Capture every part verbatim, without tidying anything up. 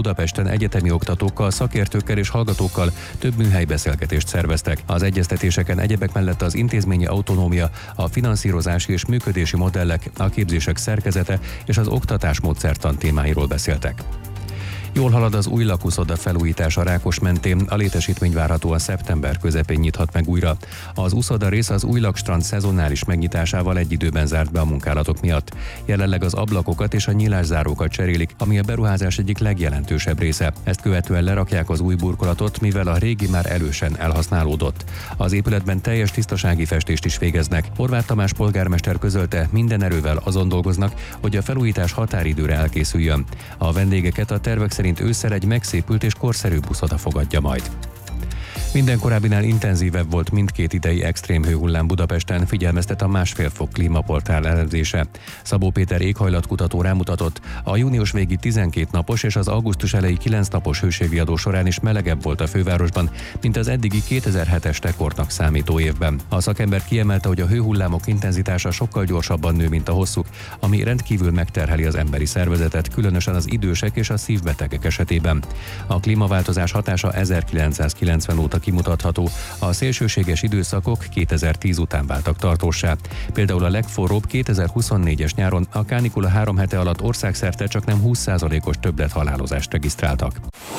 Budapesten egyetemi oktatókkal, szakértőkkel és hallgatókkal több műhelybeszélgetést szerveztek. Az egyeztetéseken egyebek mellett az intézményi autonómia, a finanszírozási és működési modellek, a képzések szerkezete és az oktatás módszertan témáiról beszéltek. Jól halad az új lakuszoda felújítása Rákosmentén, a létesítmény várhatóan szeptember közepén nyithat meg újra. Az úszoda rész az új lakstrand szezonális megnyitásával egy időben zárt be a munkálatok miatt. Jelenleg az ablakokat és a nyilászárókat cserélik, ami a beruházás egyik legjelentősebb része. Ezt követően lerakják az új burkolatot, mivel a régi már elősen elhasználódott. Az épületben teljes tisztasági festést is végeznek. Horváth Tamás polgármester közölte, minden erővel azon dolgoznak, hogy a felújítás határidőre elkészüljön. A vendégeket a tervek szerint ősszel egy megszépült és korszerűbb buszoda fogadja majd. Minden korábbinál intenzívebb volt mindkét idei extrém hőhullám Budapesten, figyelmeztet a másfél fok klímaportál elemzése. Szabó Péter éghajlatkutató rámutatott, a június végi tizenkét napos és az augusztus elejé kilenc napos hőségviadó során is melegebb volt a fővárosban, mint az eddigi kétezer-hetes rekordnak számító évben. A szakember kiemelte, hogy a hőhullámok intenzitása sokkal gyorsabban nő, mint a hosszuk, ami rendkívül megterheli az emberi szervezetet, különösen az idősek és a szívbetegek esetében. A klímaváltozás hatása ezerkilencszázkilencven óta kimutatható, a szélsőséges időszakok kétezer-tíz után váltak tartóssá. Például a legforróbb kétezer-huszonnégyes nyáron a kánikula három hete alatt országszerte csaknem húsz százalékos többlethalálozást regisztráltak.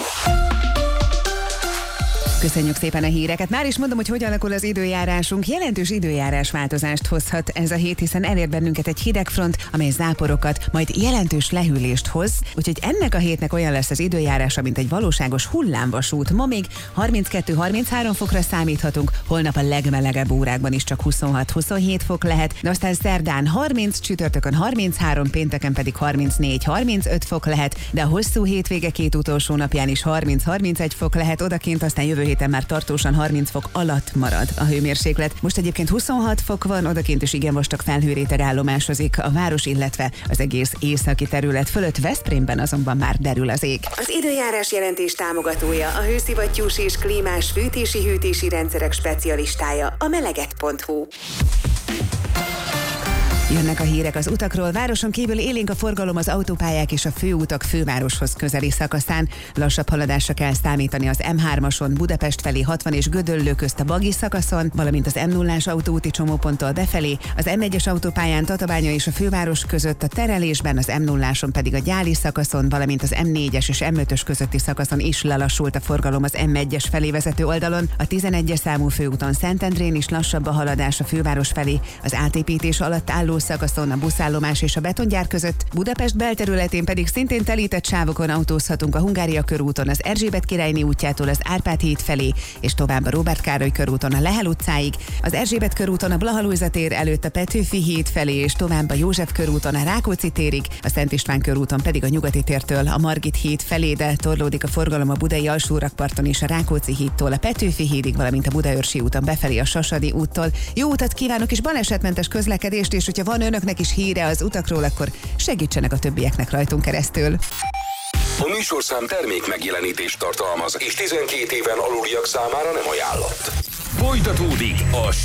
Köszönjük szépen a híreket. Már is mondom, hogy hogyan alakul az időjárásunk. Jelentős időjárás változást hozhat ez a hét, hiszen elér bennünket egy hidegfront, amely záporokat, majd jelentős lehűlést hoz. Úgyhogy ennek a hétnek olyan lesz az időjárása, mint egy valóságos hullámvasút. Ma még harminckettő-harminchárom fokra számíthatunk, holnap a legmelegebb órákban is csak huszonhat-huszonhét fok lehet, de aztán szerdán harminc, csütörtökön harminchárom, pénteken pedig harmincnégy-harmincöt fok lehet, de a hosszú hétvége két utolsó napján is harminc-harmincegy fok lehet, odakint aztán jövő héten már tartósan harminc fok alatt marad a hőmérséklet. Most egyébként huszonhat fok van, odakint is igen vastag felhőréteg állomásozik a város, illetve az egész északi terület fölött. Veszprémben azonban már derül az ég. Az időjárás jelentés támogatója, a hőszivattyús és klímás fűtési-hűtési rendszerek specialistája, a meleget pont hu. Jönnek a hírek az utakról, városon kívül élénk a forgalom az autópályák és a főutak fővároshoz közeli szakaszán. Lassabb haladásra kell számítani az em hármason Budapest felé hatvan és Gödöllő közt a Bagi szakaszon, valamint az em nullás autóúti csomóponttól befelé, az em egyes autópályán Tatabánya és a főváros között a terelésben, az em nulláson pedig a Gyáli szakaszon, valamint az em négyes és em ötös közötti szakaszon is lelassult a forgalom az em egyes felé vezető oldalon. A tizenegyes számú főúton Szentendrén is lassabb a haladás a főváros felé, az átépítés alatt álló szakaszon a buszállomás és a betongyár között, Budapest belterületén pedig szintén telített sávokon autózhatunk a Hungária körúton az Erzsébet királyné útjától az Árpád híd felé, és tovább a Róbert Károly körúton a Lehel utcáig, az Erzsébet körúton a Blaha Lujza tér előtt a Petőfi híd felé, és tovább a József körúton a Rákóczi térig, a Szent István körúton pedig a Nyugati tértől a Margit híd felé, de torlódik a forgalom a Budai alsórakparton és a Rákóczi hídtól a Petőfi hídig, valamint a Budaörsi úton befelé a Sasadi úttól. Jó utat kívánok és balesetmentes közlekedést, és hogyha van önöknek is híre az utakról, akkor segítsenek a többieknek rajtunk keresztül. A műsorszám termék megjelenítést tartalmaz, és tizenkét éven aluliak számára nem ajánlott. Folytatódik a